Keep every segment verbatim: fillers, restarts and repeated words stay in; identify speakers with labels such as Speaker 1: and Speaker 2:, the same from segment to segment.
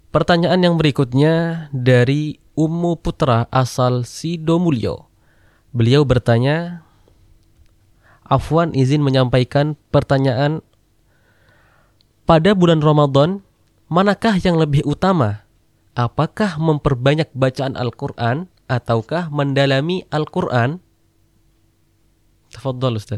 Speaker 1: Pertanyaan yang berikutnya dari Ummu Putra asal Sidomulyo. Beliau bertanya, Afwan izin menyampaikan pertanyaan, pada bulan Ramadan, manakah yang lebih utama? Apakah memperbanyak bacaan Al-Quran ataukah mendalami Al-Quran? Tafadhal Ustaz.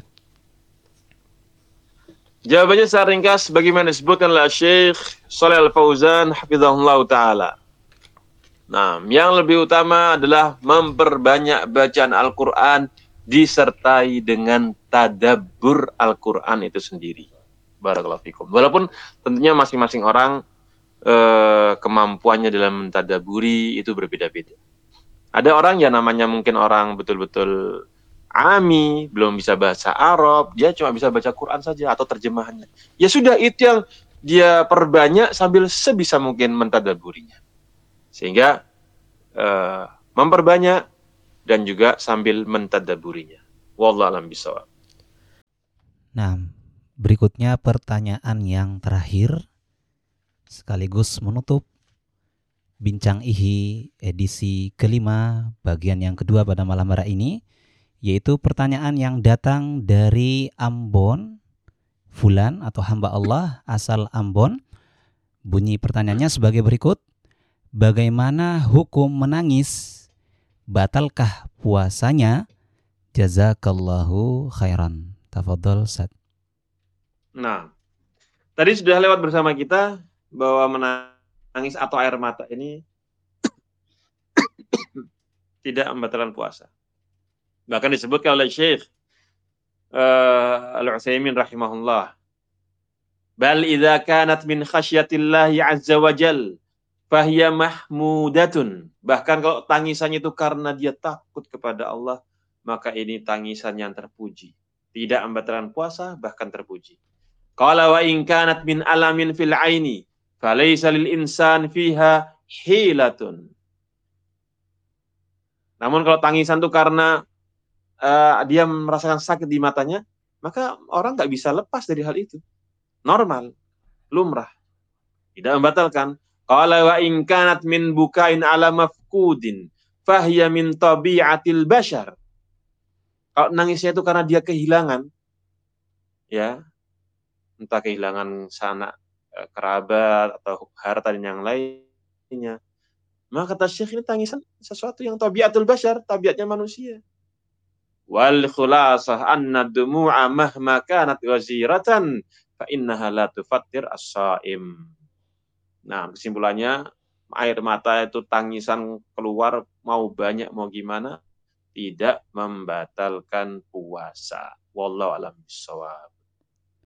Speaker 2: Jawabannya secara ringkas bagaimana disebutkan oleh Syekh Shalih Al-Fauzan hafizahullah taala. Nah, yang lebih utama adalah memperbanyak bacaan Al-Quran disertai dengan tadabbur Al-Quran itu sendiri. Barakallahu fikum. Walaupun tentunya masing-masing orang eh, kemampuannya dalam mentadaburi itu berbeda-beda. Ada orang yang namanya mungkin orang betul-betul ami, belum bisa bahasa Arab, dia cuma bisa baca Quran saja atau terjemahannya. Ya sudah, itu yang dia perbanyak sambil sebisa mungkin mentadaburinya. Sehingga eh, memperbanyak dan juga sambil mentadaburinya. Wallahu a'lam bishawab.
Speaker 3: Nah, berikutnya pertanyaan yang terakhir sekaligus menutup Bincang I H I edisi kelima bagian yang kedua pada malam hari ini, yaitu pertanyaan yang datang dari Ambon, Fulan atau hamba Allah asal Ambon. Bunyi pertanyaannya sebagai berikut: bagaimana hukum menangis? Batalkah puasanya? Jazakallahu khairan. Tafadhol Ustaz.
Speaker 2: Nah, tadi sudah lewat bersama kita bahwa menangis atau air mata ini tidak membatalkan puasa. Bahkan disebutkan oleh Syekh uh, Al-Utsaimin rahimahullah, bal idza kanat min khasyatillahi azza wa jal fahiya mahmudatun. Bahkan kalau tangisannya itu karena dia takut kepada Allah, maka ini tangisan yang terpuji. Tidak membatalkan puasa, bahkan terpuji. Qala wa in kanat min alamin fil aini falaysa lil insan fiha hilatun. Namun kalau tangisan itu karena uh, dia merasakan sakit di matanya, maka orang nggak bisa lepas dari hal itu. Normal, lumrah, tidak membatalkan. Qala wa in kanat min bukain ala mafkudin fahiya min tabi'atil bashar. Kalau nangisnya itu karena dia kehilangan, ya, entah kehilangan sanak kerabat atau harta dan yang lainnya, maka kata Syekh ini tangisan sesuatu yang tabiatul bashar, tabiatnya manusia. Wal khulasah anna dumu'a mahma kanat ghaziratan fa innaha la tufattir as-shaim. Nah, kesimpulannya air mata itu tangisan keluar mau banyak mau gimana tidak membatalkan puasa. Wallahu a'lam bishawab.